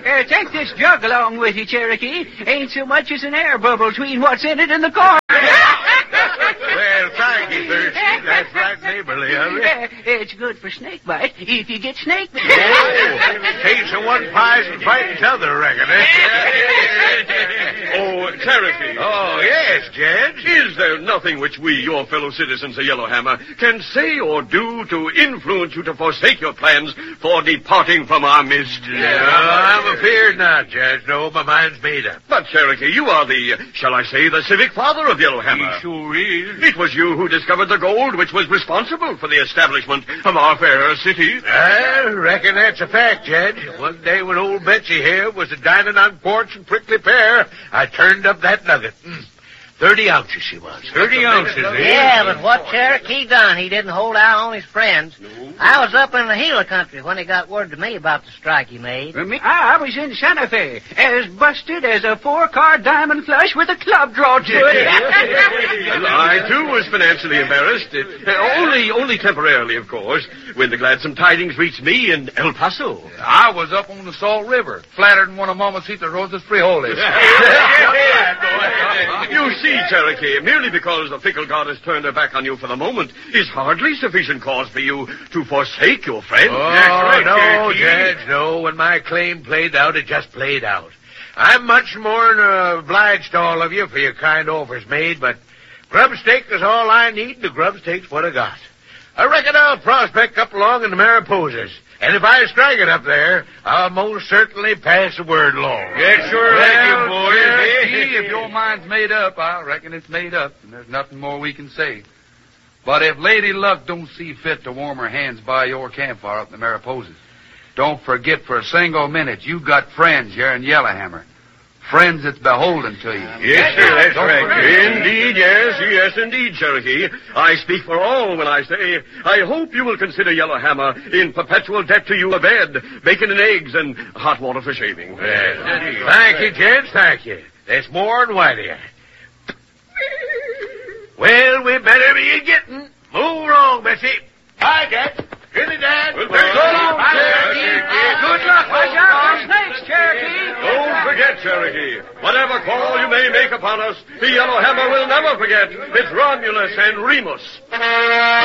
Take this jug along with you, Cherokee. Ain't so much as an air bubble between what's in it and the corn. Well, thank you, Thirsty. That's right neighborly of you. It's good for snake bite if you get snake bite. Oh, taste of one pies and fight each other, I reckon, eh? Oh, Cherokee. Oh, yes, Judge. Is there nothing which we, your fellow citizens of Yellowhammer, can say or do to influence you to forsake your plans for departing from our midst? I'm afeard not, Judge. No, my mind's made up. But, Cherokee, you are shall I say, the civic father of Yellowhammer. He sure is. It was you who discovered the gold which was responsible for the establishment of our fair city. I reckon that's a fact, Judge. One day when old Betsy here was dining on quartz and prickly pear, I turned up that nugget. 30 ounces she was. 30 ounces, eh? Yeah, but what Cherokee done, he didn't hold out on his friends. No. I was up in the Gila country when he got word to me about the strike he made. I was in Santa Fe, as busted as a 4-card diamond flush with a club draw to it. I, too, was financially embarrassed. Only temporarily, of course, when the gladsome tidings reached me in El Paso. I was up on the Salt River, flattered in one of Mamacita Rosa's frijoles. You see, Cherokee, merely because the fickle goddess turned her back on you for the moment is hardly sufficient cause for you to forsake your friend. Oh, right, no, Judge, no. When my claim played out, it just played out. I'm much more than obliged to all of you for your kind offers made, but grub steak is all I need, and the grub steak's what I got. I reckon I'll prospect up along in the Mariposas. And if I strike it up there, I'll most certainly pass the word along. Yes, sure. Thank you, boys. Cherokee, if your mind's made up, I reckon it's made up, and there's nothing more we can say. But if Lady Luck don't see fit to warm her hands by your campfire up in the Mariposas, don't forget for a single minute you got friends here in Yellowhammer. Friends that's beholden to you. Yes, sir, that's right. Indeed, yes, indeed, Cherokee. I speak for all when I say, I hope you will consider Yellowhammer in perpetual debt to you a bed, bacon and eggs, and hot water for shaving. Thank you, gents, thank you. That's more than whitey. Well, we better be getting. Move along, Bessie. Bye, Jack. Good night, Dad. Well, so long, Cherokee. Good luck. Watch out for snakes, Cherokee. Don't forget, Cherokee. Whatever call you may make upon us, the Yellowhammer will never forget. It's Romulus and Remus.